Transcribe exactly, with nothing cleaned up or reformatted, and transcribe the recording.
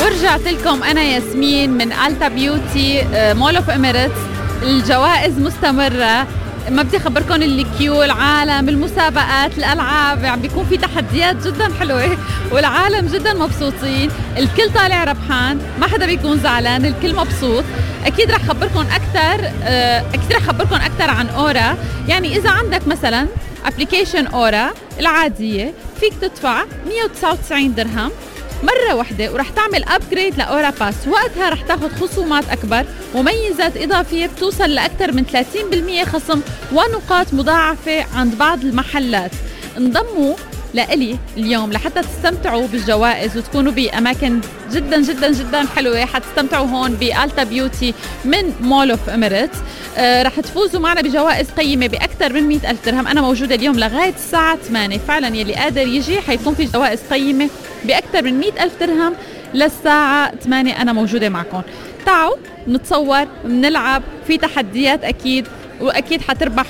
ورجعت لكم أنا ياسمين من ألتا بيوتي مول اوف إميريتس. الجوائز مستمرة، ما بدي أخبركم الكيو، العالم، المسابقات، الألعاب، عم بيكون في تحديات جدا حلوة والعالم جدا مبسوطين، الكل طالع ربحان، ما حدا بيكون زعلان، الكل مبسوط. أكيد رح خبركم أكتر أكيد رح خبركم أكتر عن أورا. يعني إذا عندك مثلا أبليكيشن أورا العادية فيك تدفع مية وتسعة وتسعين درهم مرة واحدة ورح تعمل أبجريد لأورا باس، وقتها رح تاخد خصومات أكبر وميزات إضافية بتوصل لأكثر من ثلاثين بالمية خصم ونقاط مضاعفة عند بعض المحلات. انضموا لإلي اليوم لحتى تستمتعوا بالجوائز وتكونوا بأماكن جدا جدا جدا حلوة. حتستمتعوا هون بألتا بيوتي من مول اوف إميريتس. آه رح تفوزوا معنا بجوائز قيمة بأكثر من مئة ألف درهم. أنا موجودة اليوم لغاية الساعة ثمانية، فعلا يلي قادر يجي حيكون في جوائز قيمة بأكثر من مئة ألف درهم للساعة ثمانية. أنا موجودة معكم، تعالوا نتصور، نلعب، في تحديات أكيد، وأكيد حتربح